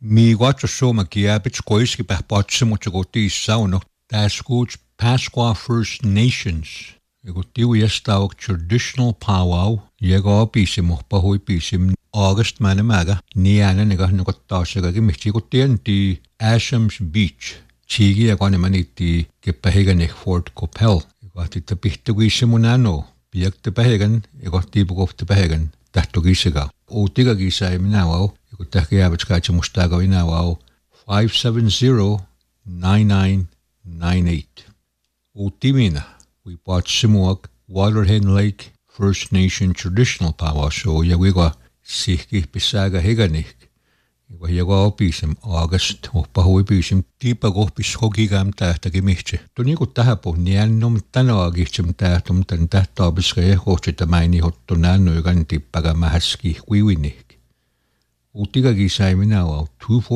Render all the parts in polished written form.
Miigwatsussuma kiapit qoiski pahpaatsimutsugoti sauno Taskuch Pasqua First Nations. Igutiu yestawak traditional powwow yego pisim pahui pisim August manamaga niana nega nukottasaga gimichigutien ti Ashams Beach. Chigi agone maniti kepahegan Fort Copel. Igati tapihtugissimunano biak pahegan igoti bugofte pahegan tahtugisiga. Utiga gisay minawaw igutakiabitskacha mustaga inawaw 570-9998. Utimina we bought Simuak Waterhen Lake First Nation Traditional Powwow Show yawiga sihki pisaga heganik. Iwa yaga opisim August pahui pisim tipa gohpis hogigam tahtagimiche. Tuniku tahapo niannom tanaagihchim tahtum tan tahtabiska hochita maini hottonano yugan tipaga mahaski huiwinik. Utiga gisay minawaw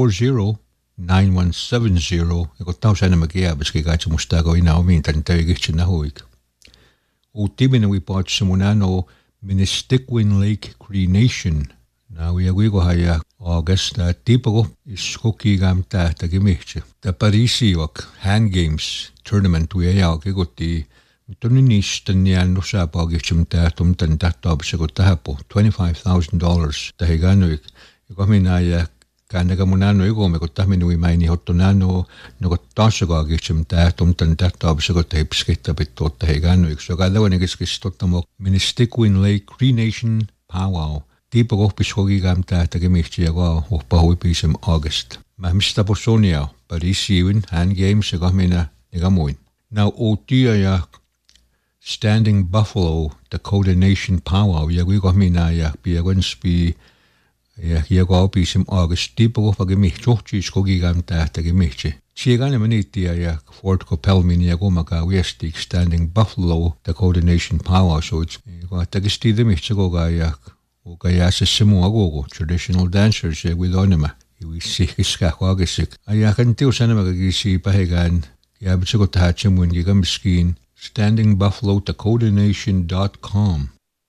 240-9170 ikotausana magiabiski gacha mustago inaw mintan tawigihchina huig. Utimina we bought Simunano Ministiquin Lake Cree Nation. Now we aguigo haya August tipago is hokigam tahtagimiche. The Parisiwak Hand Games Tournament we ayagigoti Tuninistan niano sapagihchim tahtum tan tahtabisiko tahapo $25,000 tahiganuik. Ikominaya kanaga munano igome kotahminui maini hottonano nokotasagagihchim tahtum tan tahtabisiko tahipskita bittot tahiganuik. So galawanigiskistottamo Ministiquin Lake Cree Nation Powwow. Tipa gohpishogigam tahtagimichi yaga hohpahui pisem August. Mahmista Bosonia Parisiwin Hand Games igamina igamuin. Now otia ya Standing Buffalo Dakota Nation Powwow yagigamina ya biagonspi yaga pisim August tipa gohpagimichokchis hogigam tahtagimichi. Chiegane manitia ya Fort Copel mini yagomaga westik Standing Buffalo Dakota Nation Powwow so it's tagistidimichigoga ya Ugayasa Simuagogo, traditional dancers with onima. We see Hiskawagisik. Ayakan Tiu Sanamagisi Pahegan, Yabchiko Tachim when Gigamskin, standingbuffalodakotanation.com.